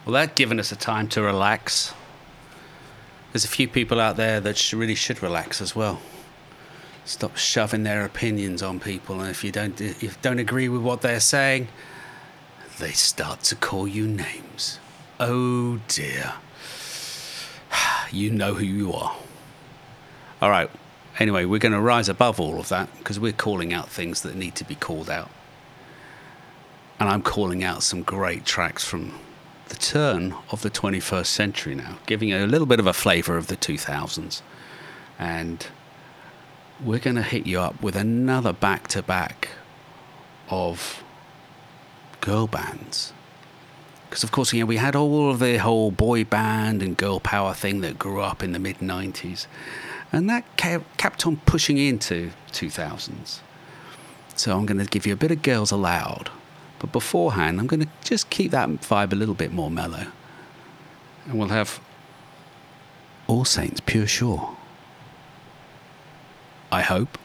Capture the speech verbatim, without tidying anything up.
Well, that's given us a time to relax. There's a few people out there that sh- really should relax as well. Stop shoving their opinions on people, and if you don't, if you don't agree with what they're saying, they start to call you names. Oh dear. You know who you are. All right. Anyway, we're going to rise above all of that because we're calling out things that need to be called out. And I'm calling out some great tracks from the turn of the twenty-first century now, giving you a little bit of a flavour of the two thousands. And we're going to hit you up with another back-to-back of girl bands. Because, of course, you know, we had all of the whole boy band and girl power thing that grew up in the mid nineties. And that kept on pushing into two thousands. So I'm going to give you a bit of Girls Aloud. But beforehand, I'm going to just keep that vibe a little bit more mellow. And we'll have All Saints Pure Shore. I hope.